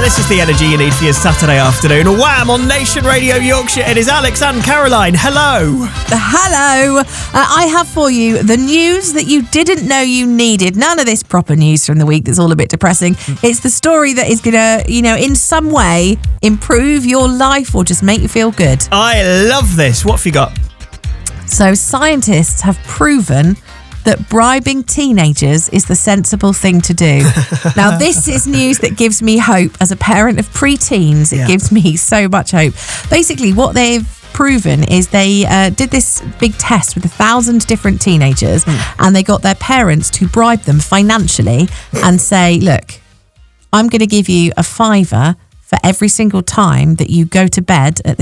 this is the energy you need for your Saturday afternoon. Wham! On Nation Radio Yorkshire, it is Alex and Caroline. Hello. Hello. I have for you the news that you didn't know you needed. None of this proper news from the week that's all a bit depressing. It's the story that is going to, in some way improve your life or just make you feel good. I love this. What have you got? So scientists have proven that bribing teenagers is the sensible thing to do. Now, this is news that gives me hope. As a parent of preteens, it gives me so much hope. Basically, what they've proven is they did this big test with 1,000 different teenagers and they got their parents to bribe them financially and say, look, I'm going to give you a £5 for every single time that you go to bed at